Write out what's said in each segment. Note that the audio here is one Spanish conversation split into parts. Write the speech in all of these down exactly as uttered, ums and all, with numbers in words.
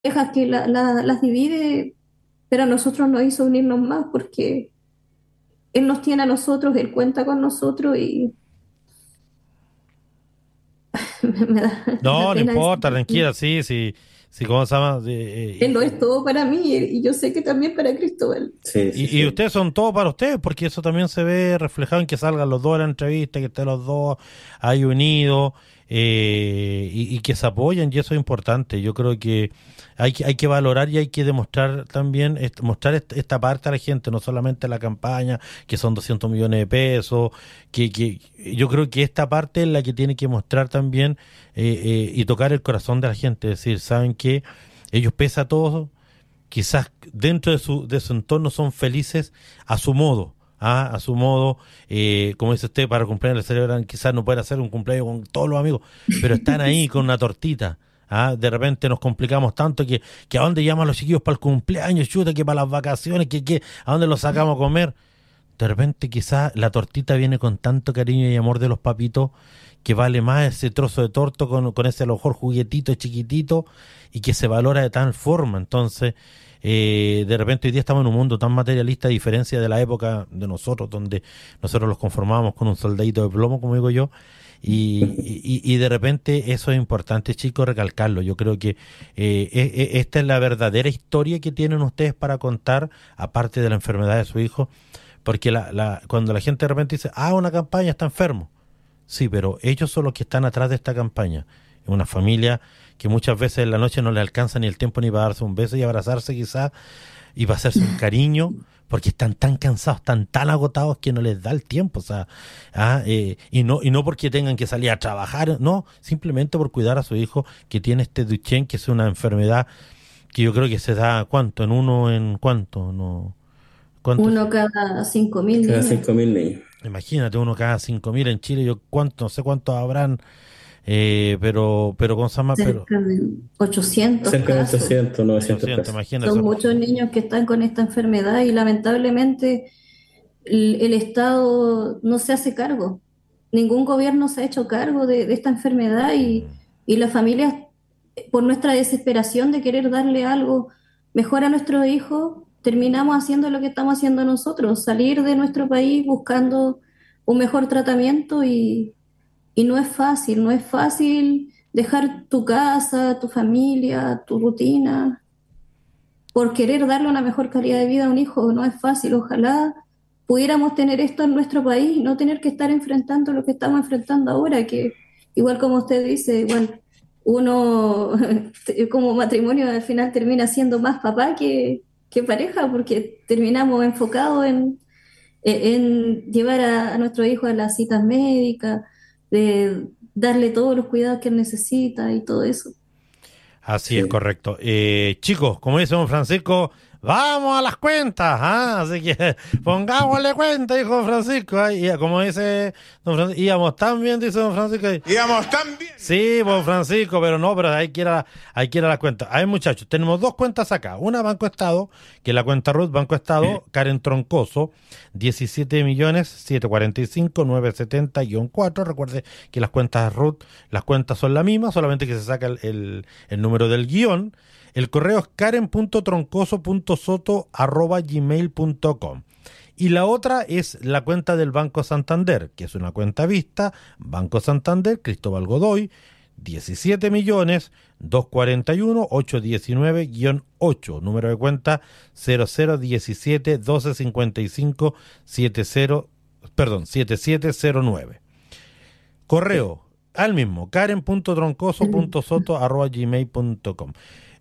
parejas que la- la- las divide, pero a nosotros nos hizo unirnos más porque Él nos tiene a nosotros, Él cuenta con nosotros y me da, me da No, no pena importa, decirlo. tranquila, sí, sí, sí, ¿cómo se llama? Él lo Eh, es todo para mí y yo sé que también para Cristóbal. Sí, sí, Y, y sí. ustedes son todo para ustedes, porque eso también se ve reflejado en que salgan los dos en la entrevista, que estén los dos ahí unidos, eh, y, y que se apoyen, y eso es importante. Yo creo que hay, que hay que valorar y hay que demostrar también, est- mostrar est- esta parte a la gente, no solamente la campaña, que son doscientos millones de pesos, que, que yo creo que esta parte es la que tiene que mostrar también, eh, eh, y tocar el corazón de la gente, es decir, ¿saben que ellos pesa todo? Quizás dentro de su, de su entorno son felices a su modo, ¿ah? A su modo, eh, como dice usted, para cumpleaños le celebran, quizás no pueden hacer un cumpleaños con todos los amigos, pero están ahí con una tortita. ¿Ah? De repente nos complicamos tanto que, que a dónde llaman los chiquillos para el cumpleaños, chuta, que para las vacaciones, que, que a dónde los sacamos a comer. De repente quizás la tortita viene con tanto cariño y amor de los papitos que vale más ese trozo de torto con, con ese a lo mejor juguetito chiquitito y que se valora de tal forma. Entonces, eh, de repente hoy día estamos en un mundo tan materialista a diferencia de la época de nosotros, donde nosotros los conformábamos con un soldadito de plomo, como digo yo, y, y, y de repente eso es importante, chicos, recalcarlo. Yo creo que eh, e- e- esta es la verdadera historia que tienen ustedes para contar, aparte de la enfermedad de su hijo, porque la, la, cuando la gente de repente dice, ah, una campaña está enfermo. Sí, pero ellos son los que están atrás de esta campaña. Es una familia que muchas veces en la noche no le alcanza ni el tiempo ni para darse un beso y abrazarse quizás y para hacerse un cariño, porque están tan cansados, están tan agotados que no les da el tiempo. O sea, ah, eh, y, no, y no porque tengan que salir a trabajar, no, simplemente por cuidar a su hijo que tiene este Duchenne, que es una enfermedad que yo creo que se da, ¿cuánto? ¿En uno, en cuánto? No, ¿cuántos? Uno cada cinco mil Cada niños. cinco mil niños. Imagínate, uno cada cinco mil en Chile, yo cuánto, no sé cuántos habrán, eh, pero, pero con Sama, pero Cerca de ochocientos Cerca de casos. ochocientos novecientos ochocientos, casos. imagínate, Son son, muchos niños que están con esta enfermedad y lamentablemente el, el Estado no se hace cargo. Ningún gobierno se ha hecho cargo de, de esta enfermedad y, y las familias, por nuestra desesperación de querer darle algo mejor a nuestros hijos, terminamos haciendo lo que estamos haciendo nosotros, salir de nuestro país buscando un mejor tratamiento y, y no es fácil, no es fácil dejar tu casa, tu familia, tu rutina por querer darle una mejor calidad de vida a un hijo. No es fácil. Ojalá pudiéramos tener esto en nuestro país y no tener que estar enfrentando lo que estamos enfrentando ahora, que igual como usted dice, igual uno como matrimonio al final termina siendo más papá que, que pareja, porque terminamos enfocados en, en llevar a, a nuestro hijo a las citas médicas, de darle todos los cuidados que él necesita y todo eso. así es Sí. correcto. Eh, chicos, como dice don Francisco, vamos a las cuentas, ¿ah? Así que pongámosle cuenta, hijo don Francisco. Ay, y como dice don Francisco, íbamos tan bien, dice don Francisco. Íbamos tan bien. Sí, pues Francisco, pero no, pero hay que ir a, hay que ir a la cuenta. A ver, muchachos, tenemos dos cuentas acá. Una Banco Estado, que es la cuenta Ruth, Banco Estado, Karen Troncoso, diecisiete millones setecientos cuarenta y cinco mil novecientos setenta cuatro. Recuerde que las cuentas Ruth, las cuentas son las mismas, solamente que se saca el, el, el número del guión. El correo es karen punto troncoso punto soto arroba gmail punto com. Y la otra es la cuenta del Banco Santander, que es una cuenta vista, Banco Santander, Cristóbal Godoy, diecisiete millones doscientos cuarenta y uno mil ochocientos diecinueve ocho, número de cuenta cero cero diecisiete doce cincuenta y cinco setenta, perdón, setenta y siete cero nueve. Correo al mismo, karen punto troncoso punto soto arroba gmail punto com.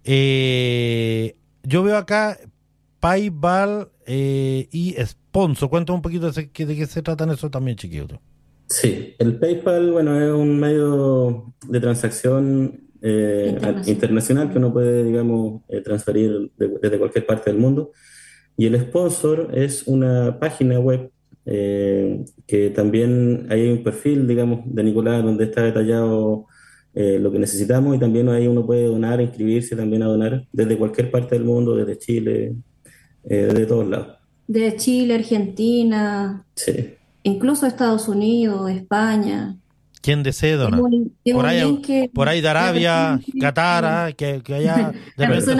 Eh, yo veo acá PayPal, eh, y Sponsor. Cuéntame un poquito de, ese- que- de qué se tratan eso también, chiquito. Sí, el PayPal, bueno, es un medio de transacción eh, a- Internacional. internacional que uno puede, digamos, eh, transferir de- desde cualquier parte del mundo. Y el sponsor es una página web eh, que también hay un perfil, digamos, de Nicolás donde está detallado eh, lo que necesitamos y también ahí uno puede donar, inscribirse también a donar desde cualquier parte del mundo, desde Chile, eh, de todos lados. De Chile, Argentina, Sí. incluso Estados Unidos, España. Quien desee Es donar. un, es Por un ahí, link que por ahí de la persona Arabia, que, Qatar, que- ah, que, que allá la depende. persona